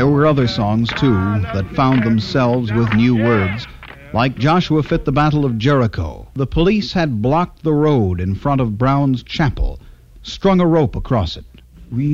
There were other songs, too, that found themselves with new words, like Joshua Fit the Battle of Jericho. The police had blocked the road in front of Brown's Chapel, strung a rope across it.